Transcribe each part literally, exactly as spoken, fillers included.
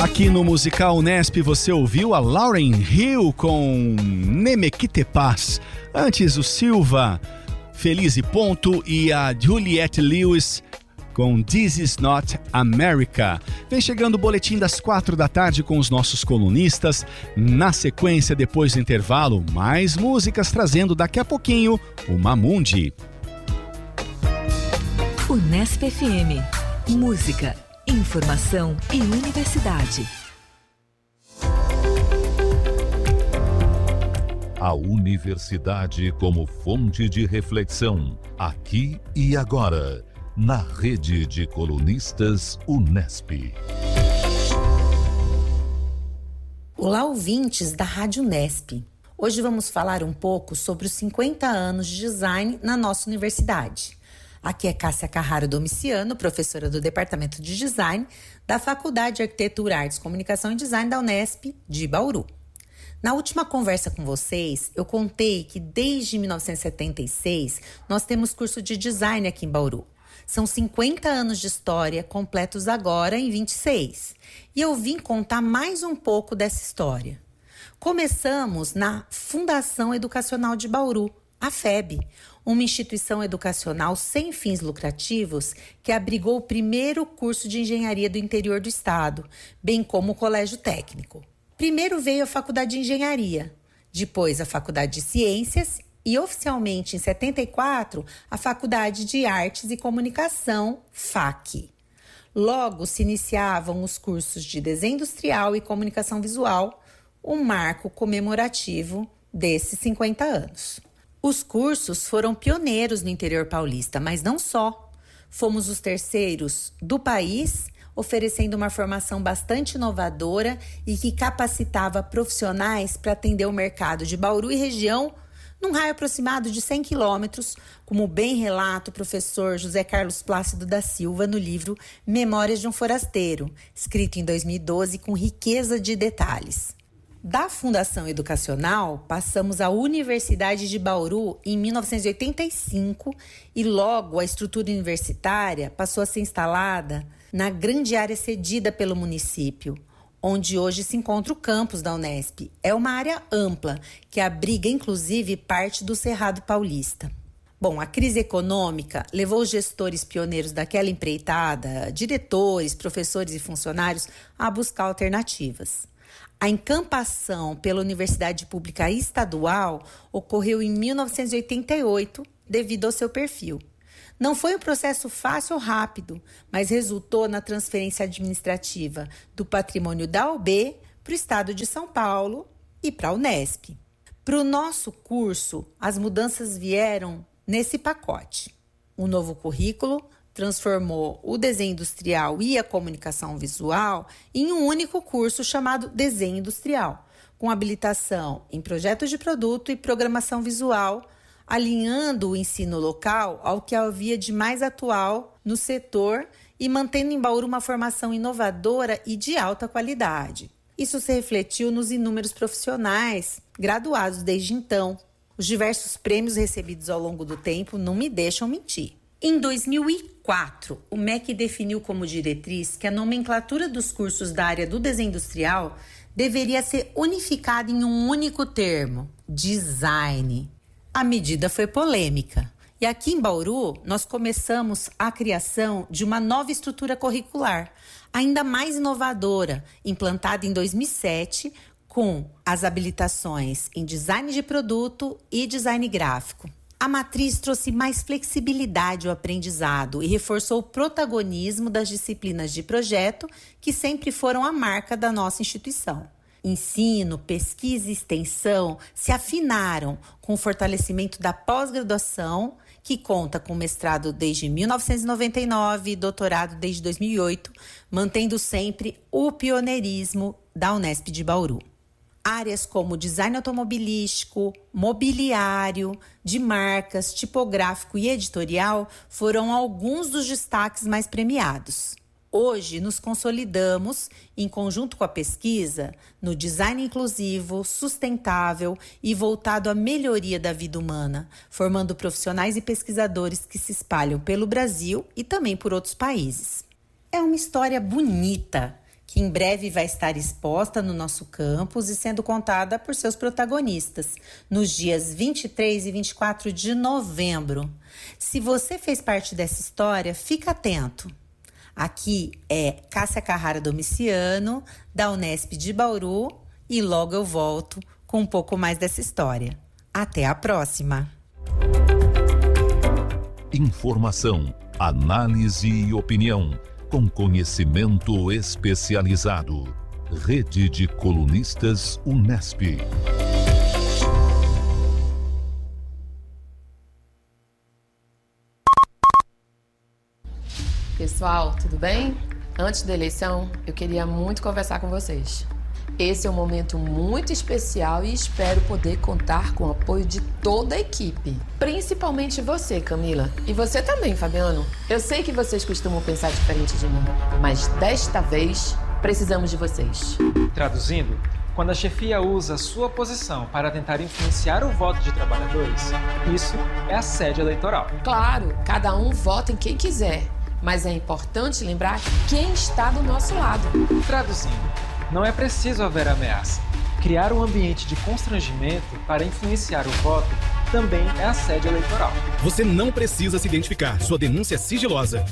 Aqui no Musical Unesp você ouviu a Lauryn Hill com Nemequitepaz. Antes o Silva, Feliz e Ponto, e a Juliette Lewis com This Is Not America. Vem chegando o boletim das quatro da tarde com os nossos colunistas. Na sequência, depois do intervalo, mais músicas trazendo daqui a pouquinho o Mamundi. Unesp F M. Música, informação e universidade. A universidade como fonte de reflexão, aqui e agora, na rede de colunistas Unesp. Olá, ouvintes da Rádio Unesp. Hoje vamos falar um pouco sobre os cinquenta anos de design na nossa universidade. Aqui é Cássia Carraro Domiciano, professora do Departamento de Design da Faculdade de Arquitetura, Artes, Comunicação e Design da Unesp de Bauru. Na última conversa com vocês, eu contei que desde mil novecentos e setenta e seis nós temos curso de design aqui em Bauru. São cinquenta anos de história, completos agora em vinte e seis. E eu vim contar mais um pouco dessa história. Começamos na Fundação Educacional de Bauru, a F E B, uma instituição educacional sem fins lucrativos que abrigou o primeiro curso de engenharia do interior do estado, bem como o colégio técnico. Primeiro veio a Faculdade de Engenharia, depois a Faculdade de Ciências e, oficialmente, em setenta e quatro, a Faculdade de Artes e Comunicação, F A C. Logo se iniciavam os cursos de Desenho Industrial e Comunicação Visual, um marco comemorativo desses cinquenta anos. Os cursos foram pioneiros no interior paulista, mas não só. Fomos os terceiros do país, oferecendo uma formação bastante inovadora e que capacitava profissionais para atender o mercado de Bauru e região num raio aproximado de cem quilômetros, como bem relata o professor José Carlos Plácido da Silva no livro Memórias de um Forasteiro, escrito em dois mil e doze com riqueza de detalhes. Da Fundação Educacional, passamos à Universidade de Bauru em mil novecentos e oitenta e cinco e logo a estrutura universitária passou a ser instalada na grande área cedida pelo município, onde hoje se encontra o campus da Unesp. É uma área ampla, que abriga inclusive parte do Cerrado Paulista. Bom, a crise econômica levou os gestores pioneiros daquela empreitada, diretores, professores e funcionários, a buscar alternativas. A encampação pela Universidade Pública Estadual ocorreu em mil novecentos e oitenta e oito, devido ao seu perfil. Não foi um processo fácil ou rápido, mas resultou na transferência administrativa do patrimônio da U B para o estado de São Paulo e para a Unesp. Para o nosso curso, as mudanças vieram nesse pacote. Um novo currículo transformou o desenho industrial e a comunicação visual em um único curso chamado Desenho Industrial, com habilitação em projetos de produto e programação visual, alinhando o ensino local ao que havia de mais atual no setor e mantendo em Bauru uma formação inovadora e de alta qualidade. Isso se refletiu nos inúmeros profissionais graduados desde então. Os diversos prêmios recebidos ao longo do tempo não me deixam mentir. Em dois mil e quatro, o M E C definiu como diretriz que a nomenclatura dos cursos da área do desenho industrial deveria ser unificada em um único termo: design. A medida foi polêmica. E aqui em Bauru, nós começamos a criação de uma nova estrutura curricular, ainda mais inovadora, implantada em dois mil e sete, com as habilitações em design de produto e design gráfico. A matriz trouxe mais flexibilidade ao aprendizado e reforçou o protagonismo das disciplinas de projeto, que sempre foram a marca da nossa instituição. Ensino, pesquisa e extensão se afinaram com o fortalecimento da pós-graduação, que conta com mestrado desde mil novecentos e noventa e nove e doutorado desde dois mil e oito, mantendo sempre o pioneirismo da Unesp de Bauru. Áreas como design automobilístico, mobiliário, de marcas, tipográfico e editorial foram alguns dos destaques mais premiados. Hoje, nos consolidamos, em conjunto com a pesquisa, no design inclusivo, sustentável e voltado à melhoria da vida humana, formando profissionais e pesquisadores que se espalham pelo Brasil e também por outros países. É uma história bonita, que em breve vai estar exposta no nosso campus e sendo contada por seus protagonistas, nos dias vinte e três e vinte e quatro de novembro. Se você fez parte dessa história, fica atento. Aqui é Cássia Carrara Domiciano, da Unesp de Bauru, e logo eu volto com um pouco mais dessa história. Até a próxima! Informação, análise e opinião, com conhecimento especializado. Rede de Colunistas Unesp. Pessoal, tudo bem? Antes da eleição, eu queria muito conversar com vocês. Esse é um momento muito especial e espero poder contar com o apoio de toda a equipe. Principalmente você, Camila. E você também, Fabiano. Eu sei que vocês costumam pensar diferente de mim, mas desta vez precisamos de vocês. Traduzindo, quando a chefia usa a sua posição para tentar influenciar o voto de trabalhadores, isso é assédio eleitoral. Claro, cada um vota em quem quiser, mas é importante lembrar quem está do nosso lado. Traduzindo, não é preciso haver ameaça. Criar um ambiente de constrangimento para influenciar o voto também é assédio eleitoral. Você não precisa se identificar. Sua denúncia é sigilosa.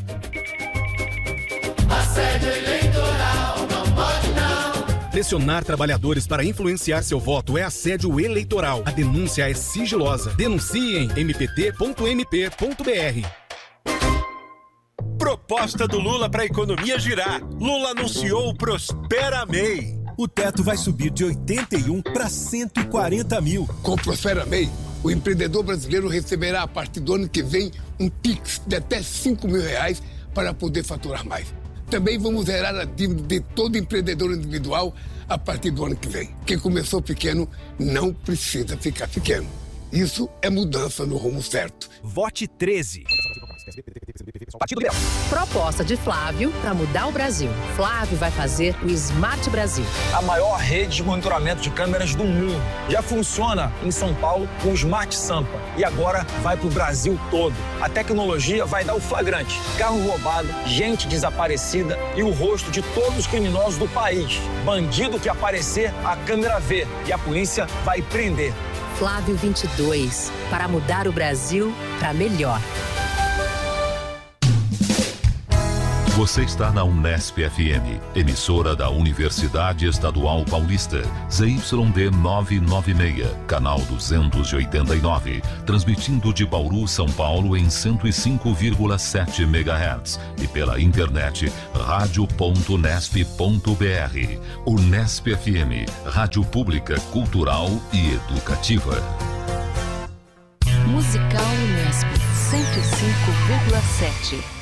Assédio eleitoral, não pode não. Pressionar trabalhadores para influenciar seu voto é assédio eleitoral. A denúncia é sigilosa. Denuncie em m p t ponto m p ponto b r. Proposta do Lula para a economia girar. Lula anunciou o Prospera M E I. O teto vai subir de oitenta e um para cento e quarenta mil. Com o Prospera M E I, o empreendedor brasileiro receberá a partir do ano que vem um Pix de até cinco mil reais para poder faturar mais. Também vamos zerar a dívida de todo empreendedor individual a partir do ano que vem. Quem começou pequeno não precisa ficar pequeno. Isso é mudança no rumo certo. Vote treze. Partido Liberal. Proposta de Flávio para mudar o Brasil. Flávio vai fazer o Smart Brasil. A maior rede de monitoramento de câmeras do mundo. Já funciona em São Paulo com o Smart Sampa. E agora vai para o Brasil todo. A tecnologia vai dar o flagrante. Carro roubado, gente desaparecida e o rosto de todos os criminosos do país. Bandido que aparecer, a câmera vê. E a polícia vai prender. Flávio vinte e dois. Para mudar o Brasil para melhor. Você está na Unesp F M, emissora da Universidade Estadual Paulista, Z Y D novecentos e noventa e seis, canal duzentos e oitenta e nove, transmitindo de Bauru, São Paulo em cento e cinco vírgula sete megahertz e pela internet rádio ponto unesp ponto b r. Unesp F M, rádio pública, cultural e educativa. Musical Unesp cento e cinco vírgula sete.